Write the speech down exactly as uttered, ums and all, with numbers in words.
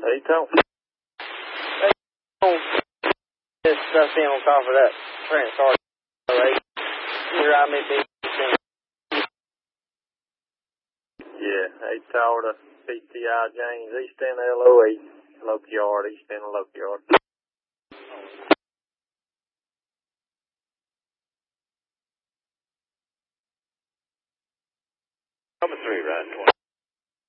He told me. Hey, don't this stuff in on top of that Trent Sargent. You ride me big. Yeah, he told us P T I James, East End L O E, Loke Yard, East End Loke Yard. Number three, right, twenty.